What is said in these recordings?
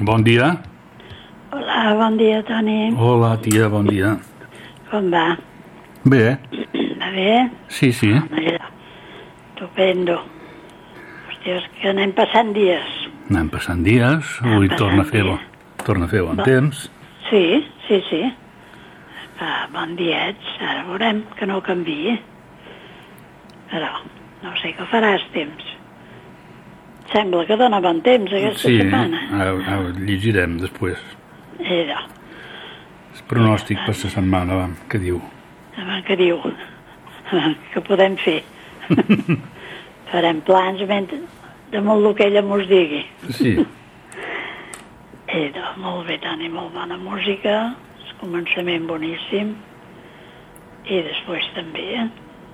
Bon dia. Hola, bon dia, Toni. Hola, tia, bon dia. Com va? Bé. Va bé? Sí. Allà. Estupendo. Hòstia, és que anem passant dies. Anem passant dies, avui torna a fer bon temps. Sí. Bon diets, ara veurem que no canviï. Però no sé què faràs temps. Sembla que dona bon temps aquesta setmana. Sí, ara llegirem després. Allò. El pronòstic per la setmana, va, què diu? Què diu? Què podem fer? Farem plans damunt el que ella mos digui. Sí. Molt bé, Toni, molt bona música, el començament boníssim, i després també.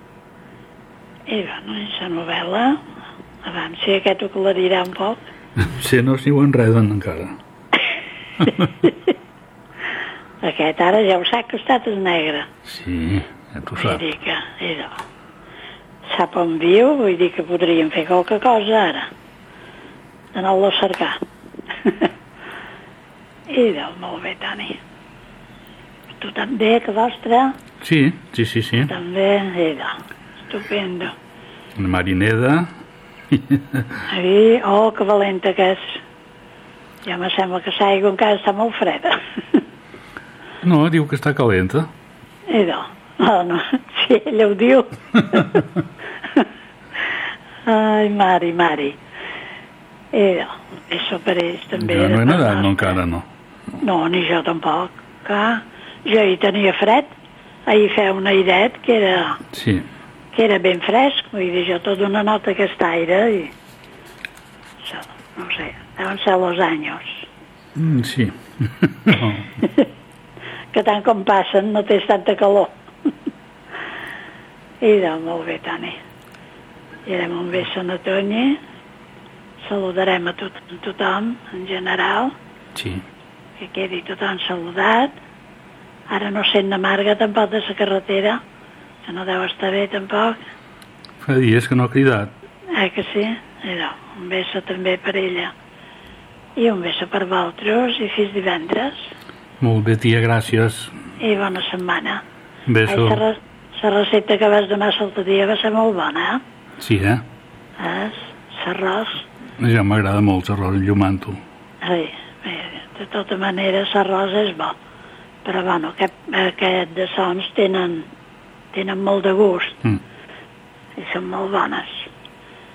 I la novel·la, abans si aquest ho aclarirà un poc. Sí, no s'hi ho enreden encara. Aquest ara ja ho sap que està tot negre. Sí, ja t'ho sap. Vull dir que, sap on viu, vull dir que podríem fer qualque cosa ara, d'anar-lo a cercar. Molt bé, Toni. Tu també, que vostre? Sí. També, estupendo. La marineda. Que valenta que és. Ja me sembla que l'aigua encara està molt freda. No, diu que està calenta. No, si ella ho diu. Ai, Mari. Això per ells també. Jo no he nedat, no, encara no. No, ni jo tampoc. Clar, jo hi tenia fred. Ahir feia un airet que era... Sí. Que era ben fresc. Vull dir, jo tot una nota aquest aire i... No sé, deuen ser los anys. Sí. Que tant com passen no tens tanta calor. Molt bé, Toni. Direm un beso a Toni. Saludarem a tothom, en general. Sí. Que quedi tothom saludat. Ara no sent amarga tampoc de la carretera, que no deu estar bé tampoc. Fa dies que no ha cridat. Que sí? Un beso també per ella. I un beso per vosaltres i fins divendres. Molt bé, tia, gràcies. I bona setmana. Beso. La recepta que vas donar l'altre dia va ser molt bona, Sí, L'arròs. Ja m'agrada molt l'arròs enllumant-ho. De tota manera l'arròs és bo. Però bueno, aquest de sons tenen molt de gust. I són molt bones.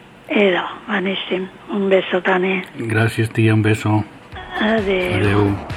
Boníssim. Un beso, Toni. Gràcies, tia, un beso. Adéu.